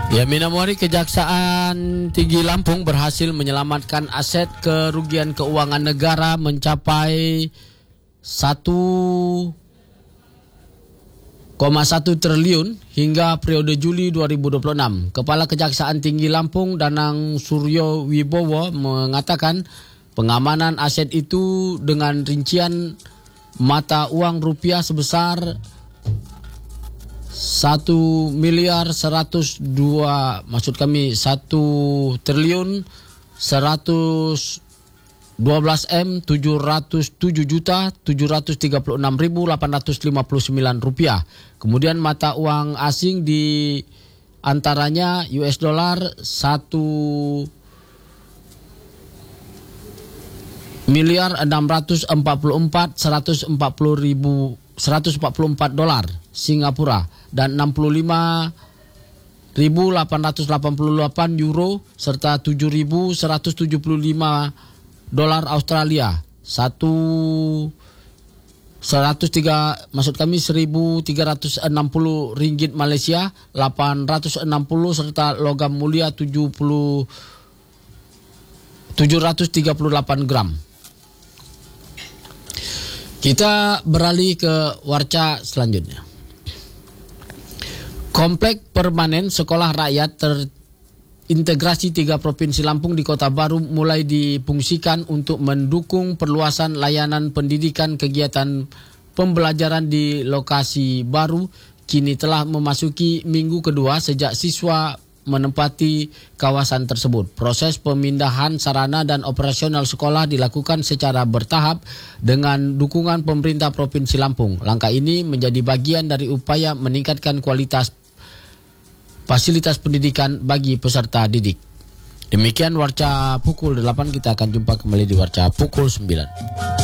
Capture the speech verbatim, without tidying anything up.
Ya, Minamori Kejaksaan Tinggi Lampung berhasil menyelamatkan aset kerugian keuangan negara mencapai satu koma satu triliun hingga periode Juli dua ribu dua puluh enam. Kepala Kejaksaan Tinggi Lampung Danang Suryo Wibowo mengatakan pengamanan aset itu dengan rincian mata uang rupiah sebesar satu miliar seratus dua, maksud kami satu triliun seratus dua belas m tujuh ratus tujuh juta tujuh ratus tiga puluh enam ribu delapan ratus lima puluh sembilan rupiah. Kemudian mata uang asing di antaranya U S dollar satu miliar enam ratus empat puluh empat seratus empat puluh ribu seratus empat puluh empat dolar Singapura dan enam puluh lima ribu delapan ratus delapan puluh delapan euro serta tujuh ribu seratus tujuh puluh lima dolar Australia. Satu seratus tiga, maksud kami seribu tiga ratus enam puluh ringgit Malaysia, delapan ratus enam puluh serta logam mulia tujuh puluh tujuh ratus tiga puluh delapan gram. Kita beralih ke warca selanjutnya. Komplek permanen sekolah rakyat terintegrasi tiga provinsi Lampung di Kota Baru mulai difungsikan untuk mendukung perluasan layanan pendidikan. Kegiatan pembelajaran di lokasi baru kini telah memasuki minggu kedua sejak siswa menempati kawasan tersebut. Proses pemindahan sarana dan operasional sekolah dilakukan secara bertahap dengan dukungan pemerintah Provinsi Lampung. Langkah ini menjadi bagian dari upaya meningkatkan kualitas fasilitas pendidikan bagi peserta didik. Demikian warca pukul delapan, kita akan jumpa kembali di warca pukul sembilan.